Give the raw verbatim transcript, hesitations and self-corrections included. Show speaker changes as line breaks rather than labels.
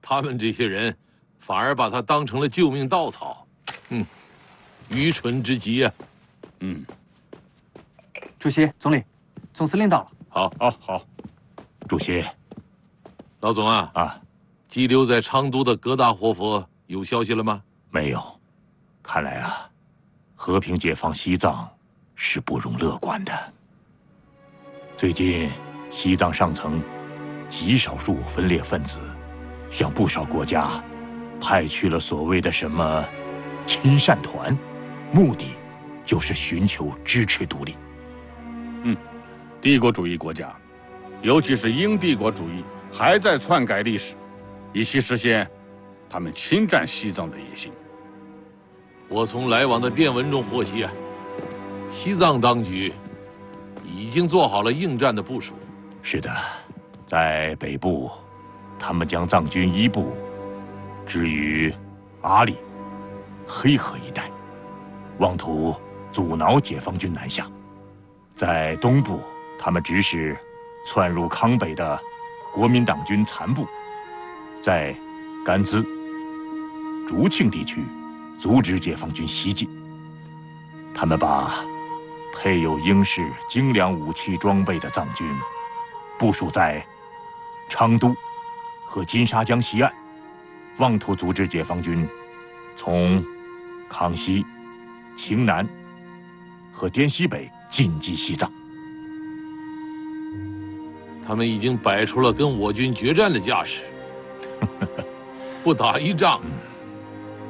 他们这些人反而把他当成了救命稻草，嗯，愚蠢之极呀！
嗯，
主席、总理，总司令到了。
好，
好，好。
主席，
老总啊
啊，
羁留在昌都的格达活佛有消息了吗？
没有，看来啊，和平解放西藏是不容乐观的。最近，西藏上层极少数分裂分子向不少国家派去了所谓的什么亲善团，目的就是寻求支持独立。
嗯，帝国主义国家，尤其是英帝国主义，还在篡改历史，以期实现他们侵占西藏的野心。
我从来往的电文中获悉啊，西藏当局已经做好了应战的部署。
是的，在北部，他们将藏军一部置于阿里、黑河一带，妄图阻挠解放军南下；在东部，他们指使窜入康北的国民党军残部，在甘孜、竹庆地区阻止解放军西进。他们把配有英式精良武器装备的藏军部署在昌都和金沙江西岸，妄图阻止解放军从康西、青南和滇西北进击西藏。
他们已经摆出了跟我军决战的架势，不打一仗